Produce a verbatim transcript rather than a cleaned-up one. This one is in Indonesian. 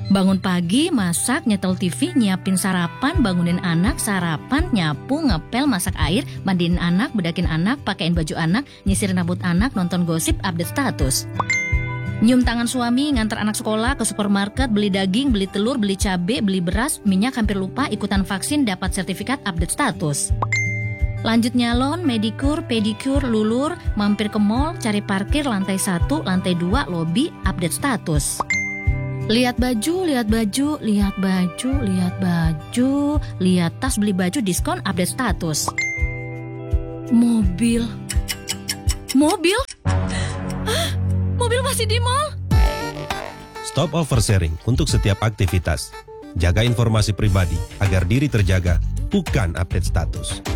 Bangun pagi, masak, nyetel T V, nyiapin sarapan, bangunin anak, sarapan, nyapu, ngepel, masak air, mandiin anak, bedakin anak, pakein baju anak, nyisirin rambut anak, nonton gosip, update status. Nyium tangan suami, ngantar anak sekolah, ke supermarket, beli daging, beli telur, beli cabai, beli beras, minyak hampir lupa, ikutan vaksin, dapat sertifikat, update status. Lanjut nyalon, medikur, pedikur, lulur, mampir ke mall, cari parkir, lantai satu, lantai dua, lobi, update status. Lihat baju, lihat baju, lihat baju, lihat baju, lihat tas, beli baju, diskon, update status. Mobil. Mobil? Hah? Mobil masih di mall? Stop oversharing untuk setiap aktivitas. Jaga informasi pribadi agar diri terjaga, bukan update status.